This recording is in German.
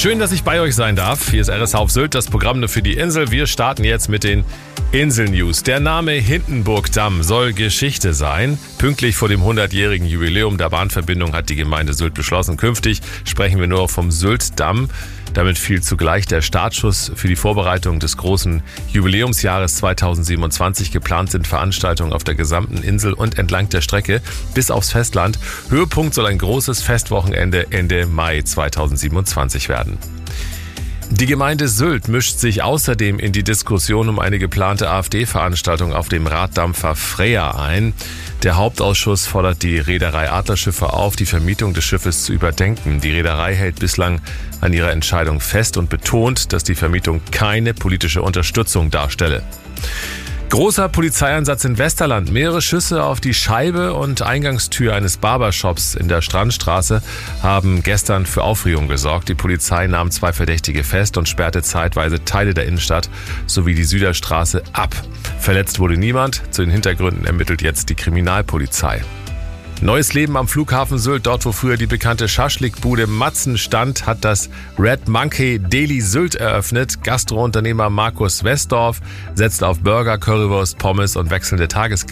Schön, dass ich bei euch sein darf. Hier ist RSH auf Sylt, das Programm nur für die Insel. Wir starten jetzt mit den Insel-News. Der Name Hindenburgdamm soll Geschichte sein. Pünktlich vor dem 100-jährigen Jubiläum der Bahnverbindung hat die Gemeinde Sylt beschlossen, künftig sprechen wir nur vom Syltdamm. Damit fiel zugleich der Startschuss für die Vorbereitung des großen Jubiläumsjahres 2027. Geplant sind Veranstaltungen auf der gesamten Insel und entlang der Strecke bis aufs Festland. Höhepunkt soll ein großes Festwochenende Ende Mai 2027 werden. Die Gemeinde Sylt mischt sich außerdem in die Diskussion um eine geplante AfD-Veranstaltung auf dem Raddampfer Freya ein. Der Hauptausschuss fordert die Reederei Adlerschiffe auf, die Vermietung des Schiffes zu überdenken. Die Reederei hält bislang an ihrer Entscheidung fest und betont, dass die Vermietung keine politische Unterstützung darstelle. Großer Polizeieinsatz in Westerland. Mehrere Schüsse auf die Scheibe und Eingangstür eines Barbershops in der Strandstraße haben gestern für Aufregung gesorgt. Die Polizei nahm 2 Verdächtige fest und sperrte zeitweise Teile der Innenstadt sowie die Süderstraße ab. Verletzt wurde niemand. Zu den Hintergründen ermittelt jetzt die Kriminalpolizei. Neues Leben am Flughafen Sylt. Dort, wo früher die bekannte Schaschlikbude Matzen stand, hat das Red Monkey Deli Sylt eröffnet. Gastrounternehmer Markus Westdorf setzt auf Burger, Currywurst, Pommes und wechselnde Tagesgerichte.